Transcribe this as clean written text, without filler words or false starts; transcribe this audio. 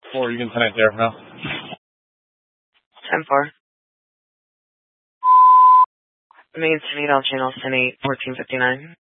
4, you can connect there now. 10-4. Main Street, Algene, Austin 8, 1459.